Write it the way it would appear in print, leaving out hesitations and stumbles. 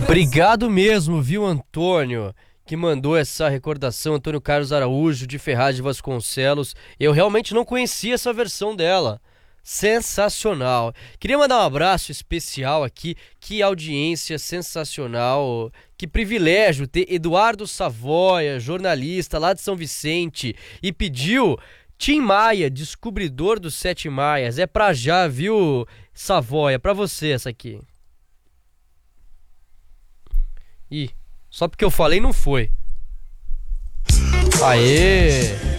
Obrigado mesmo, viu, Antônio, que mandou essa recordação, Antônio Carlos Araújo, de Ferraz de Vasconcelos. Eu realmente não conhecia essa versão dela. Sensacional. Queria mandar um abraço especial aqui. Que audiência sensacional. Que privilégio ter Eduardo Savoia, jornalista lá de São Vicente, e pediu Tim Maia, Descobridor dos Sete Maias. É pra já, viu, Savoia? Pra você essa aqui. Ih, só porque eu falei não foi. Aê!